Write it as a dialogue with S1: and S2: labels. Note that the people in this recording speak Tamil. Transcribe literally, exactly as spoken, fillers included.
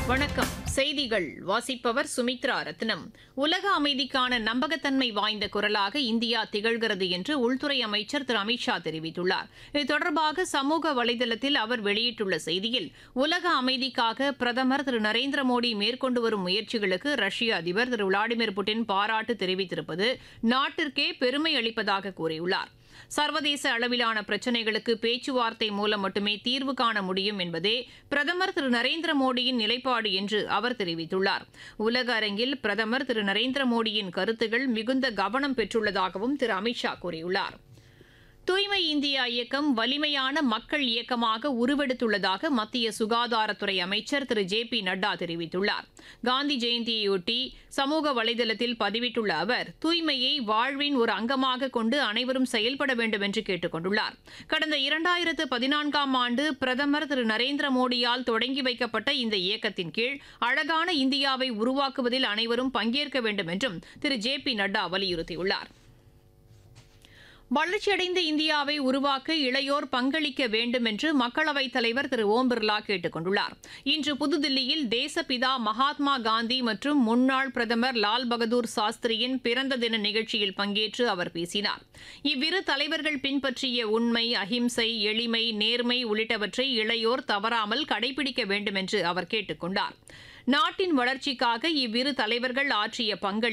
S1: வணக்கம். செய்திகள் வாசிப்பவர் சுமித்ரா ரத்னம். உலக அமைதிக்கான நம்பகத்தன்மை வாய்ந்த குரலாக இந்தியா திகழ்கிறது என்று உள்துறை அமைச்சர் திரு அமித்ஷா தெரிவித்துள்ளார். இது தொடர்பாக சமூக வலைதளத்தில் அவர் வெளியிட்டுள்ள செய்தியில், உலக அமைதிக்காக பிரதமர் திரு நரேந்திர மோடி மேற்கொண்டு வரும் முயற்சிகளுக்கு ரஷ்ய அதிபர் திரு விளாடிமிர் புட்டின் பாராட்டு தெரிவித்திருப்பது நாட்டிற்கே பெருமை அளிப்பதாக கூறியுள்ளார். சர்வதேச அளவிலான பிரச்சினைகளுக்கு பேச்சுவார்த்தை மூலம் மட்டுமே தீர்வு காண முடியும் என்பதே பிரதமர் திரு நரேந்திர மோடியின் நிலைப்பாடு என்று அவர் தெரிவித்துள்ளார். உலக அரங்கில் பிரதமர் திரு நரேந்திர மோடியின் கருத்துகள் மிகுந்த கவனம் பெற்றுள்ளதாகவும் திரு அமித்ஷா கூறியுள்ளார். தூய்மை இந்தியா இயக்கம் வலிமையான மக்கள் இயக்கமாக உருவெடுத்துள்ளதாக மத்திய சுகாதாரத்துறை அமைச்சர் திரு ஜே பி நட்டா தெரிவித்துள்ளார். காந்தி ஜெயந்தியையொட்டி சமூக வலைதளத்தில் பதிவிட்டுள்ள அவர், தூய்மையை வாழ்வின் ஒரு அங்கமாக கொண்டு அனைவரும் செயல்பட வேண்டும் என்று கேட்டுக் கொண்டுள்ளார். கடந்த இரண்டாயிரத்து பதினான்காம் ஆண்டு பிரதமர் திரு நரேந்திர மோடியால் தொடங்கி வைக்கப்பட்ட இந்த இயக்கத்தின் கீழ் அழகான இந்தியாவை உருவாக்குவதில் அனைவரும் பங்கேற்க வேண்டும் என்றும் திரு ஜே பி நட்டா வலியுறுத்தியுள்ளார். வளர்ச்சியடைந்த இந்தியாவை உருவாக்க இளையோர் பங்களிக்க வேண்டும் என்று மக்களவைத் தலைவர் திரு ஓம் பிர்லா கேட்டுக் கொண்டுள்ளார். இன்று புதுதில்லியில் தேசப்பிதா மகாத்மா காந்தி மற்றும் முன்னாள் பிரதமர் லால் பகதூர் சாஸ்திரியின் பிறந்த தின நிகழ்ச்சியில் பங்கேற்று அவர் பேசினார். இவ்விரு தலைவர்கள் பின்பற்றிய உண்மை, அஹிம்சை, எளிமை, நேர்மை உள்ளிட்டவற்றை இளையோர் தவறாமல் கடைபிடிக்க வேண்டும் என்று அவர் கேட்டுக் கொண்டார். நாட்டின் வளர்ச்சிக்காக இவ்விரு தலைவர்கள் ஆற்றிய பங்களிப்பு